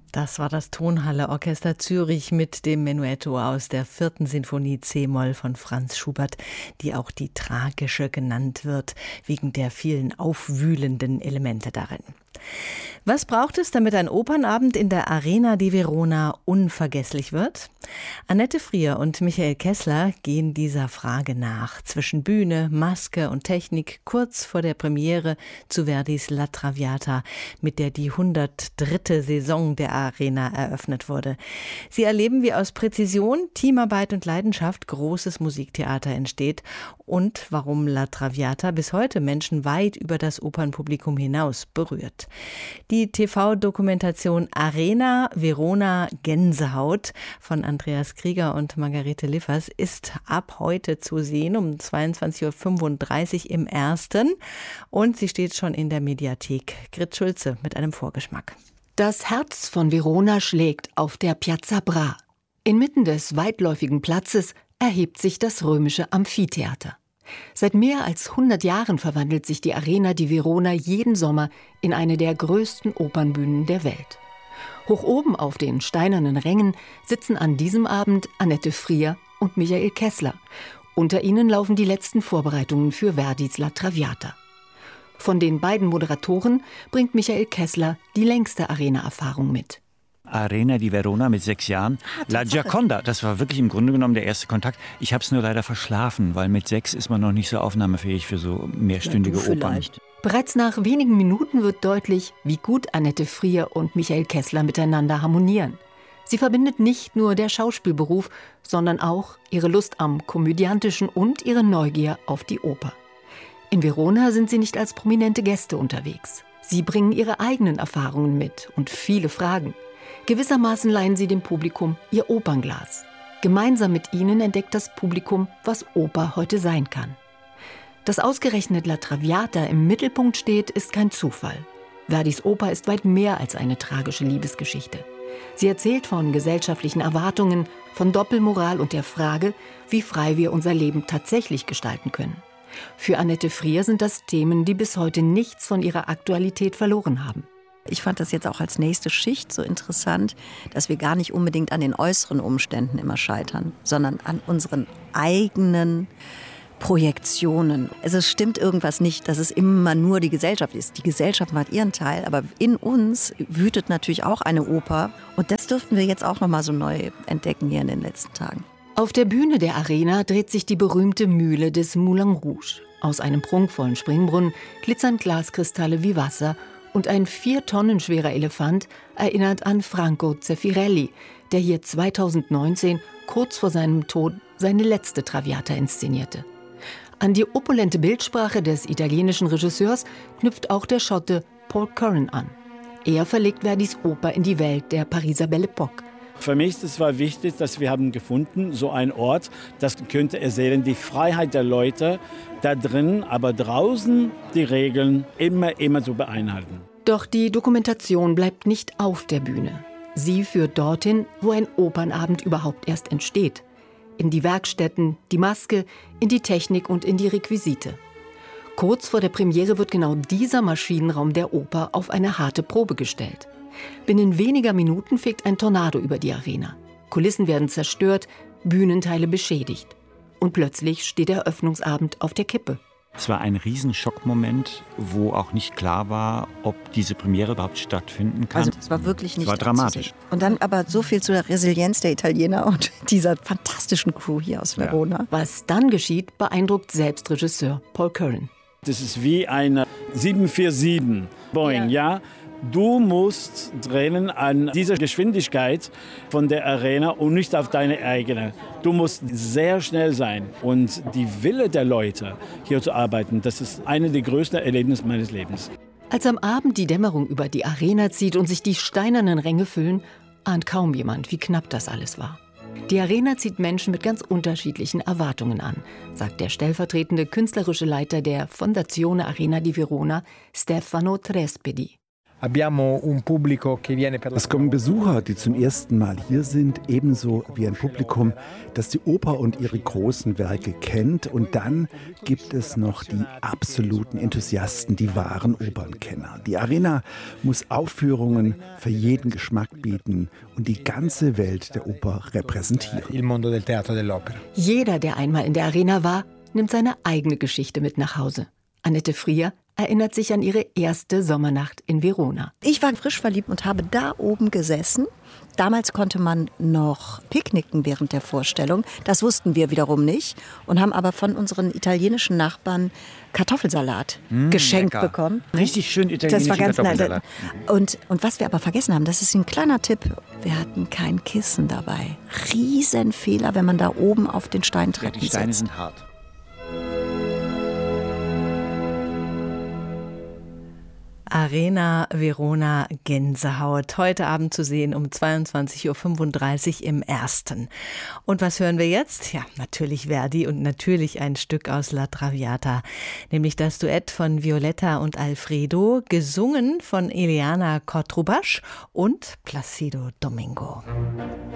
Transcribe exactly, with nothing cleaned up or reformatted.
Das war das Tonhalle Orchester Zürich mit dem Menuetto aus der vierten Sinfonie C-Moll von Franz Schubert, die auch die tragische genannt wird, wegen der vielen aufwühlenden Elemente darin. Was braucht es, damit ein Opernabend in der Arena di Verona unvergesslich wird? Annette Frier und Michael Kessler gehen dieser Frage nach. Zwischen Bühne, Maske und Technik kurz vor der Premiere zu Verdis La Traviata, mit der die hundertdritte Saison der Arena eröffnet wurde. Sie erleben, wie aus Präzision, Teamarbeit und Leidenschaft großes Musiktheater entsteht und warum La Traviata bis heute Menschen weit über das Opernpublikum hinaus berührt. Die T V-Dokumentation Arena Verona Gänsehaut von Andreas Krieger und Margarete Liffers ist ab heute zu sehen um zweiundzwanzig Uhr fünfunddreißig im Ersten und sie steht schon in der Mediathek. Grit Schulze mit einem Vorgeschmack. Das Herz von Verona schlägt auf der Piazza Bra. Inmitten des weitläufigen Platzes erhebt sich das römische Amphitheater. Seit mehr als hundert Jahren verwandelt sich die Arena di Verona jeden Sommer in eine der größten Opernbühnen der Welt. Hoch oben auf den steinernen Rängen sitzen an diesem Abend Annette Frier und Michael Kessler. Unter ihnen laufen die letzten Vorbereitungen für Verdis La Traviata. Von den beiden Moderatoren bringt Michael Kessler die längste Arena-Erfahrung mit. Arena di Verona mit sechs Jahren. Ah, La Gioconda, das war wirklich im Grunde genommen der erste Kontakt. Ich habe es nur leider verschlafen, weil mit sechs ist man noch nicht so aufnahmefähig für so mehrstündige ja, Opern. Bereits nach wenigen Minuten wird deutlich, wie gut Annette Frier und Michael Kessler miteinander harmonieren. Sie verbindet nicht nur der Schauspielberuf, sondern auch ihre Lust am Komödiantischen und ihre Neugier auf die Oper. In Verona sind sie nicht als prominente Gäste unterwegs. Sie bringen ihre eigenen Erfahrungen mit und viele Fragen. Gewissermaßen leihen sie dem Publikum ihr Opernglas. Gemeinsam mit ihnen entdeckt das Publikum, was Oper heute sein kann. Dass ausgerechnet La Traviata im Mittelpunkt steht, ist kein Zufall. Verdis Oper ist weit mehr als eine tragische Liebesgeschichte. Sie erzählt von gesellschaftlichen Erwartungen, von Doppelmoral und der Frage, wie frei wir unser Leben tatsächlich gestalten können. Für Annette Frier sind das Themen, die bis heute nichts von ihrer Aktualität verloren haben. Ich fand das jetzt auch als nächste Schicht so interessant, dass wir gar nicht unbedingt an den äußeren Umständen immer scheitern, sondern an unseren eigenen Projektionen. Also es stimmt irgendwas nicht, dass es immer nur die Gesellschaft ist. Die Gesellschaft macht ihren Teil, aber in uns wütet natürlich auch eine Oper. Und das dürften wir jetzt auch noch mal so neu entdecken hier in den letzten Tagen. Auf der Bühne der Arena dreht sich die berühmte Mühle des Moulin Rouge. Aus einem prunkvollen Springbrunnen glitzern Glaskristalle wie Wasser und ein vier Tonnen schwerer Elefant erinnert an Franco Zeffirelli, der hier zweitausendneunzehn, kurz vor seinem Tod, seine letzte Traviata inszenierte. An die opulente Bildsprache des italienischen Regisseurs knüpft auch der Schotte Paul Curran an. Er verlegt Verdis Oper in die Welt der Pariser Belle Époque. Für mich ist es war wichtig, dass wir haben gefunden, so einen Ort, das könnte erzählen, die Freiheit der Leute da drin, aber draußen die Regeln immer, immer zu beeinhalten. Doch die Dokumentation bleibt nicht auf der Bühne. Sie führt dorthin, wo ein Opernabend überhaupt erst entsteht. In die Werkstätten, die Maske, in die Technik und in die Requisite. Kurz vor der Premiere wird genau dieser Maschinenraum der Oper auf eine harte Probe gestellt. Binnen weniger Minuten fegt ein Tornado über die Arena. Kulissen werden zerstört, Bühnenteile beschädigt. Und plötzlich steht der Eröffnungsabend auf der Kippe. Es war ein Riesenschockmoment, wo auch nicht klar war, ob diese Premiere überhaupt stattfinden kann. Also es war wirklich nicht es war dramatisch. Und dann aber so viel zu der Resilienz der Italiener und dieser fantastischen Crew hier aus Verona. Ja. Was dann geschieht, beeindruckt selbst Regisseur Paul Curran. Das ist wie eine sieben vier sieben Boeing, ja. ja? Du musst drehen an dieser Geschwindigkeit von der Arena und nicht auf deine eigene. Du musst sehr schnell sein. Und die Wille der Leute, hier zu arbeiten, das ist eine der größten Erlebnisse meines Lebens. Als am Abend die Dämmerung über die Arena zieht und sich die steinernen Ränge füllen, ahnt kaum jemand, wie knapp das alles war. Die Arena zieht Menschen mit ganz unterschiedlichen Erwartungen an, sagt der stellvertretende künstlerische Leiter der Fondazione Arena di Verona, Stefano Trespedi. Es kommen Besucher, die zum ersten Mal hier sind, ebenso wie ein Publikum, das die Oper und ihre großen Werke kennt. Und dann gibt es noch die absoluten Enthusiasten, die wahren Opernkenner. Die Arena muss Aufführungen für jeden Geschmack bieten und die ganze Welt der Oper repräsentieren. Jeder, der einmal in der Arena war, nimmt seine eigene Geschichte mit nach Hause. Annette Frier erinnert sich an ihre erste Sommernacht in Verona. Ich war frisch verliebt und habe da oben gesessen. Damals konnte man noch picknicken während der Vorstellung. Das wussten wir wiederum nicht und haben aber von unseren italienischen Nachbarn Kartoffelsalat mmh, geschenkt lecker. bekommen. Richtig schön italienischen das war ganz Kartoffelsalat. Und, und was wir aber vergessen haben, das ist ein kleiner Tipp, wir hatten kein Kissen dabei. Riesenfehler, wenn man da oben auf den Steintreppen ja, die Steine sitzt. sind hart. Arena Verona Gänsehaut. Heute Abend zu sehen um zweiundzwanzig Uhr fünfunddreißig im Ersten. Und was hören wir jetzt? Ja, natürlich Verdi und natürlich ein Stück aus La Traviata, nämlich das Duett von Violetta und Alfredo, gesungen von Eliana Kotrubasch und Placido Domingo.